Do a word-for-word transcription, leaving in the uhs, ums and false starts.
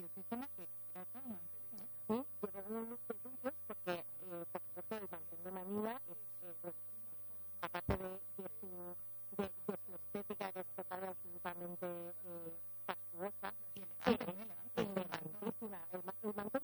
sistema que trata de mantener. Sí, lleva unos prejuicios porque, eh, por supuesto, el mantel de Manila es, eh, pues, aparte de, de, su, de, de su estética que es total y absolutamente eh, fastuosa, eh, elegantísima. El, el mantel